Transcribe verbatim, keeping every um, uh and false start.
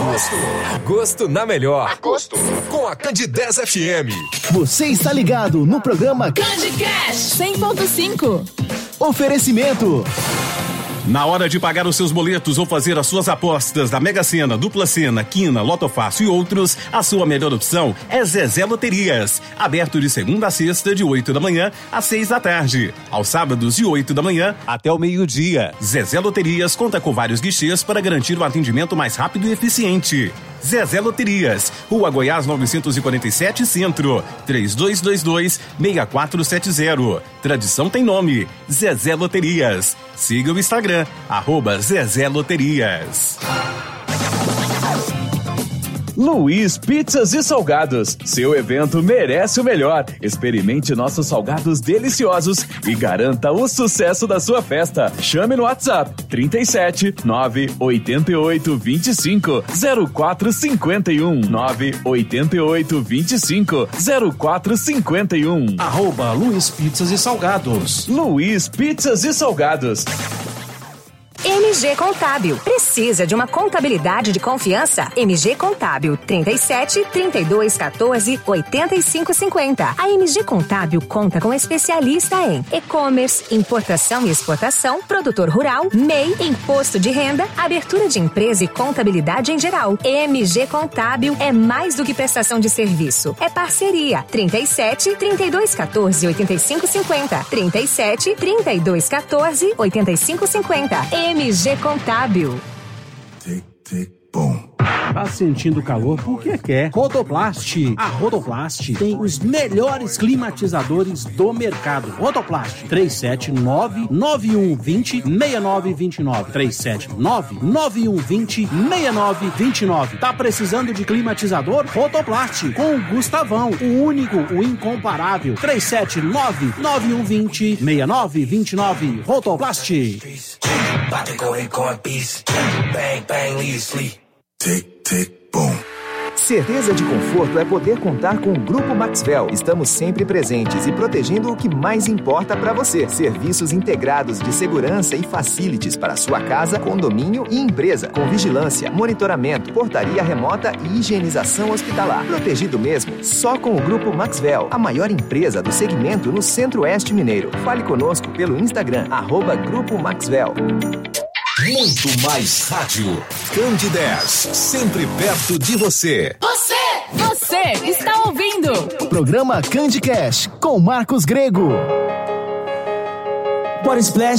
Agosto. Agosto na melhor. Agosto. Com a Candidez F M. Você está ligado no programa Candicast cem ponto cinco. Oferecimento. Na hora de pagar os seus boletos ou fazer as suas apostas da Mega Sena, Dupla Sena, Quina, Loto Fácil e outros, a sua melhor opção é Zezé Loterias. Aberto de segunda a sexta, de oito da manhã às seis da tarde. Aos sábados, de oito da manhã até o meio-dia. Zezé Loterias conta com vários guichês para garantir um atendimento mais rápido e eficiente. Zezé Loterias, Rua Goiás novecentos e quarenta e sete, Centro, três dois dois dois, seis quatro sete zero. Tradição tem nome, Zezé Loterias. Siga o Instagram, arroba Zezé Loterias. Luiz Pizzas e Salgados. Seu evento merece o melhor. Experimente nossos salgados deliciosos e garanta o sucesso da sua festa. Chame no WhatsApp trinta e sete, nove oito oito, vinte e cinco, zero quatro cinquenta e um, nove oito oito, vinte e cinco, zero quatro cinquenta e um. Arroba Luiz Pizzas e Salgados. Luiz Pizzas e Salgados. M G Contábil. Precisa de uma contabilidade de confiança? M G Contábil, trinta e sete, trinta e dois, quatorze, oitenta e cinco, cinquenta. A M G Contábil conta com especialista em e-commerce, importação e exportação, produtor rural, M E I, imposto de renda, abertura de empresa e contabilidade em geral. M G Contábil é mais do que prestação de serviço. É parceria. trinta e sete, trinta e dois, quatorze, oitenta e cinco, cinquenta. trinta e sete, trinta e dois, quatorze, oitenta e cinco, cinquenta. M G Contábil. Tic, tic, boom. Tá sentindo calor porque quer. Rodoplast. A Rodoplast tem os melhores climatizadores do mercado. Rodoplast. três sete nove, nove um dois zero, seis nove dois nove. três sete nove, nove um dois zero, seis nove dois nove. Tá precisando de climatizador? Rodoplast. Com o Gustavão. O único, o incomparável. três sete nove, nove um dois zero, seis nove dois nove. Rodoplast. Tic, tic, boom. Certeza de conforto é poder contar com o Grupo Maxwell. Estamos sempre presentes e protegendo o que mais importa para você. Serviços integrados de segurança e facilities para sua casa, condomínio e empresa. Com vigilância, monitoramento, portaria remota e higienização hospitalar. Protegido mesmo, só com o Grupo Maxwell, a maior empresa do segmento no Centro-Oeste Mineiro. Fale conosco pelo Instagram, arroba Grupo Maxwell. Muito mais rádio. Candidez, sempre perto de você. Você, você está ouvindo. Programa Candicast com Marcos Grego. Bora Splash.